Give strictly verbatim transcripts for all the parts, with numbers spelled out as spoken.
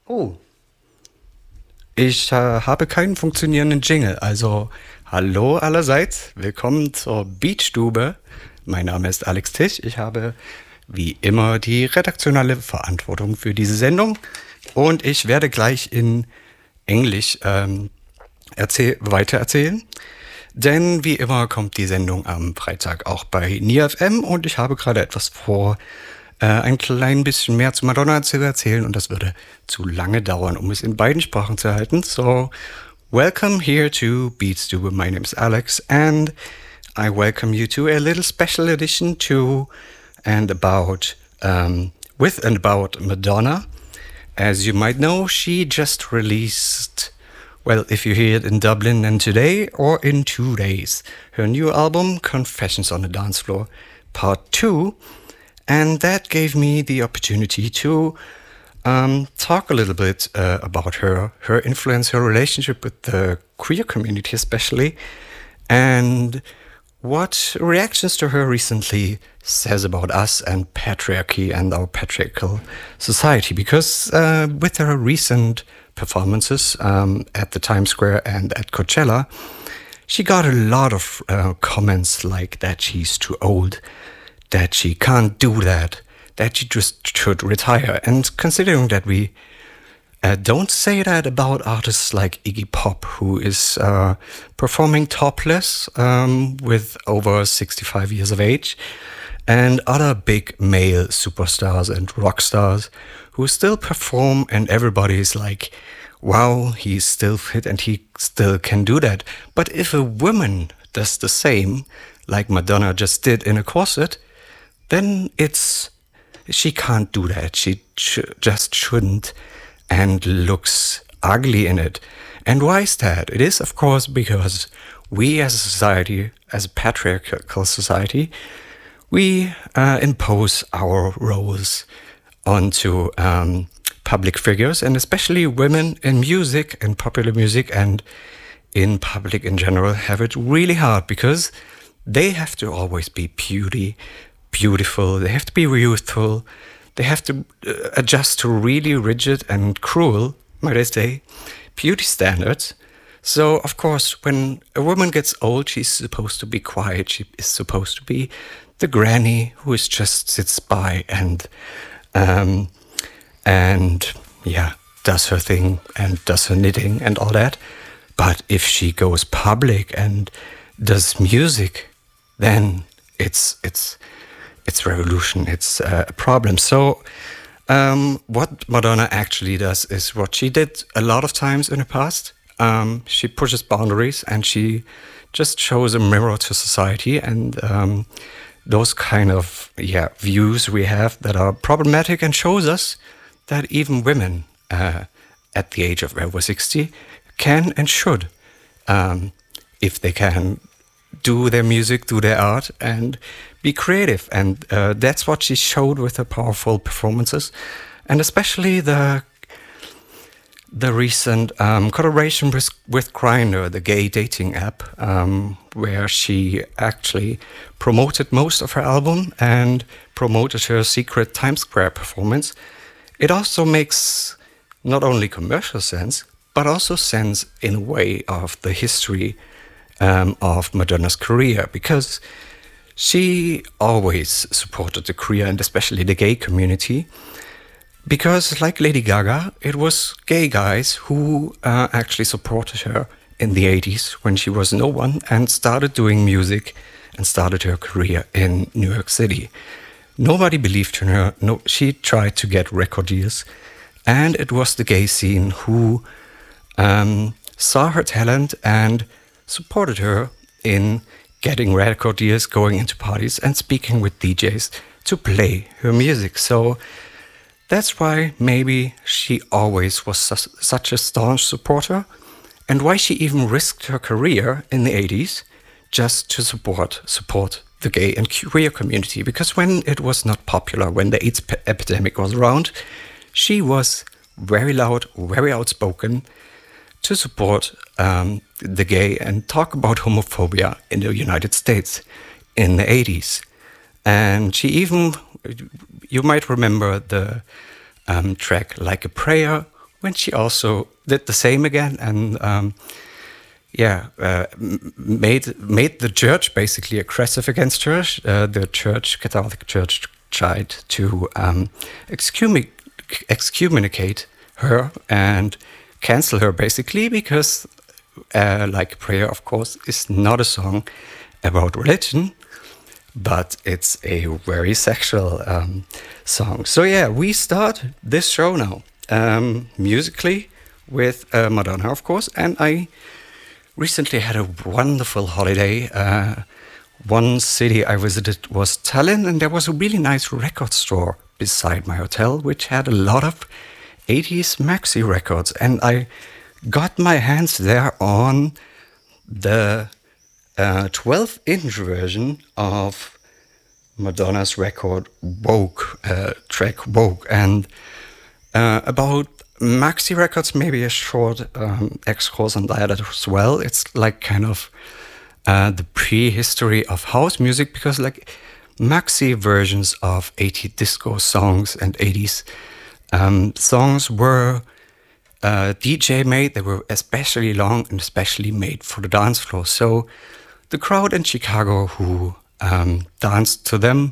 Oh, ich äh, habe keinen funktionierenden Jingle. Also, hallo allerseits, willkommen zur Beatstube. Mein Name ist Alex Tisch. Ich habe wie immer die redaktionelle Verantwortung für diese Sendung. Und ich werde gleich in Englisch ähm, erzähl weitererzählen. Denn wie immer kommt die Sendung am Freitag auch bei N I A F M und ich habe gerade etwas vor, äh, ein klein bisschen mehr zu Madonna zu erzählen und das würde zu lange dauern, um es in beiden Sprachen zu halten. So, welcome here to Beatstube. My name is Alex and I welcome you to a little special edition to and about, um, with and about Madonna. As you might know, she just released, well, if you hear it in Dublin then today or in two days, her new album, Confessions on the Dance Floor, Part two. And that gave me the opportunity to um, talk a little bit uh, about her, her influence, her relationship with the queer community especially, and what reactions to her recently says about us and patriarchy and our patriarchal society. Because uh, with her recent performances um, at the Times Square and at Coachella, she got a lot of uh, comments like that she's too old, that she can't do that, that she just should retire. And considering that we uh, don't say that about artists like Iggy Pop, who is uh, performing topless um, with over sixty-five years of age, and other big male superstars and rock stars who still perform, and everybody's like, wow, he's still fit and he still can do that. But if a woman does the same, like Madonna just did in a corset, then it's, she can't do that. She sh- just shouldn't and looks ugly in it. And why is that? It is, of course, because we as a society, as a patriarchal society, we uh, impose our roles onto um, public figures, and especially women in music and popular music and in public in general have it really hard because they have to always be beauty, beautiful, they have to be youthful, they have to uh, adjust to really rigid and cruel, might I say, beauty standards. So, of course, when a woman gets old, she's supposed to be quiet, she is supposed to be the granny who is just sits by and um, and yeah, does her thing and does her knitting and all that. But if she goes public and does music, then it's it's it's revolution. It's uh, a problem. So um, what Madonna actually does is what she did a lot of times in the past. Um, she pushes boundaries and she just shows a mirror to society and um, those kind of yeah views we have that are problematic, and shows us that even women uh, at the age of over sixty can and should, um, if they can, do their music, do their art, and be creative. And uh, that's what she showed with her powerful performances, and especially the the recent um, collaboration with, with Grindr, the gay dating app, um, where she actually promoted most of her album and promoted her secret Times Square performance. It also makes not only commercial sense, but also sense in a way of the history um, of Madonna's career, because she always supported the queer and especially the gay community. Because, like Lady Gaga, it was gay guys who uh, actually supported her in the eighties when she was no one and started doing music and started her career in New York City. Nobody believed in her. No, she tried to get record deals, and it was the gay scene who um, saw her talent and supported her in getting record deals, going into parties, and speaking with D Js to play her music. So that's why maybe she always was su- such a staunch supporter, and why she even risked her career in the eighties just to support support the gay and queer community. Because when it was not popular, when the AIDS p- epidemic was around, she was very loud, very outspoken to support um, the gay and talk about homophobia in the United States in the eighties. And she even, you might remember the um, track Like a Prayer, when she also did the same again and um, yeah, uh, made made the church basically aggressive against her. Uh, the church, Catholic Church, tried to um, excommunicate, excommunicate her and cancel her basically because, uh, like prayer, of course, is not a song about religion, but it's a very sexual um, song. So yeah, we start this show now um, musically with uh, Madonna, of course, and I recently had a wonderful holiday. Uh, one city I visited was Tallinn, and there was a really nice record store beside my hotel, which had a lot of eighties maxi records. And I got my hands there on the uh, twelve inch version of Madonna's record Vogue, uh, track Vogue. And uh, about maxi records, maybe a short um, excursus on that as well. It's like kind of uh, the prehistory of house music, because like maxi versions of eighties disco songs and eighties um, songs were uh, D J made. They were especially long and especially made for the dance floor. So the crowd in Chicago who um, danced to them,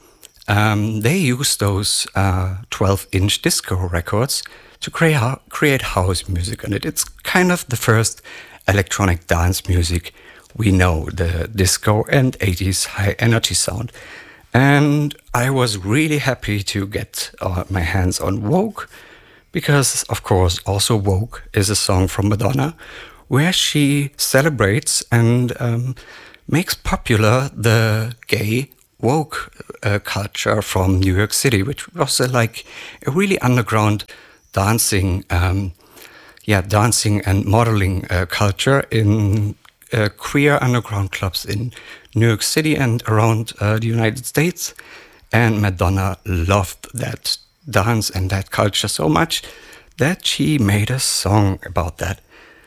um, they used those uh, twelve inch disco records to create create house music on it. It's kind of the first electronic dance music we know, the disco and eighties high energy sound. And I was really happy to get uh, my hands on Vogue, because of course also Vogue is a song from Madonna where she celebrates and um, makes popular the gay woke uh, culture from New York City, which was uh, like a really underground dancing, um, yeah, dancing and modeling uh, culture in uh, queer underground clubs in New York City and around uh, the United States. And Madonna loved that dance and that culture so much that she made a song about that.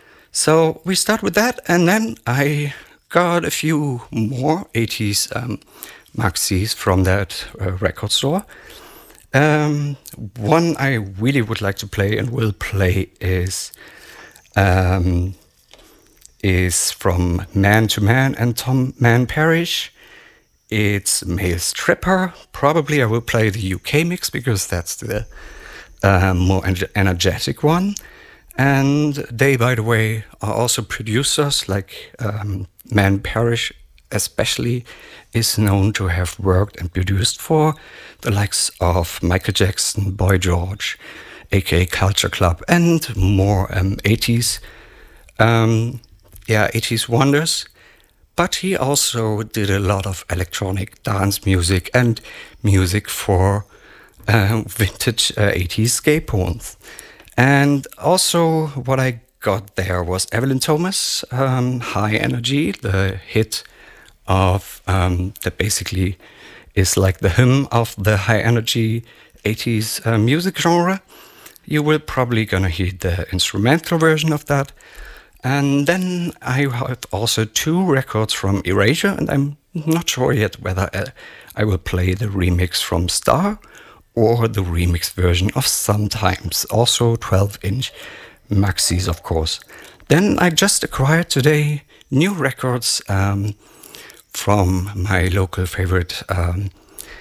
So we start with that, and then I got a few more eighties um, maxis from that uh, record store. Um, one I really would like to play and will play is um, is from Man to Man and Tom Man Parrish. It's Male Stripper. Probably I will play the U K mix because that's the uh, more energetic one. And they, by the way, are also producers. Like um, Man Parrish especially is known to have worked and produced for the likes of Michael Jackson, Boy George, aka Culture Club, and more um, eighties, um, yeah, eighties wonders. But he also did a lot of electronic dance music and music for uh, vintage uh, eighties gay porns. And also what I got there was Evelyn Thomas, um, High Energy, the hit of um, that basically is like the hymn of the high energy eighties uh, music genre. You will probably gonna hear the instrumental version of that. And then I have also two records from Erasure, and I'm not sure yet whether uh, I will play the remix from Star or the remix version of Sometimes, also twelve inch maxis, of course. Then I just acquired today new records um, from my local favorite um,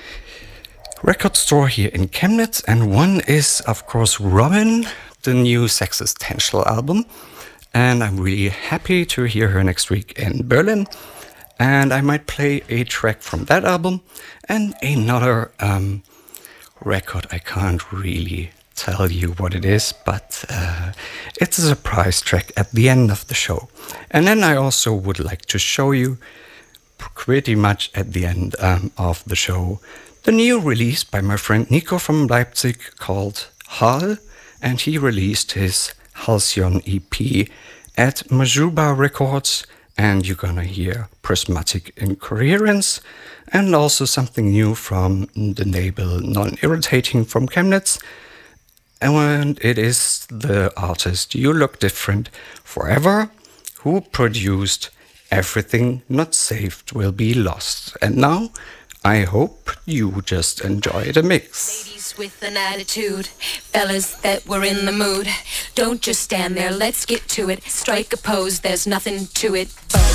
record store here in Chemnitz, and one is, of course, Robin, the new Sexistential album, and I'm really happy to hear her next week in Berlin, and I might play a track from that album and another um, record. I can't really tell you what it is, but uh, it's a surprise track at the end of the show. And then I also would like to show you pretty much at the end um, of the show the new release by my friend Nico from Leipzig called Hal, and he released his Halcyon E P at Majuba Records, and you're gonna hear Prismatic Incoherence and also something new from the label Non-Irritating from Chemnitz, and it is the artist You Look Different Forever, who produced Everything Not Saved Will Be Lost. And now I hope you just enjoy the mix. Ladies with an attitude, fellas that were in the mood. Don't just stand there, let's get to it. Strike a pose, there's nothing to it but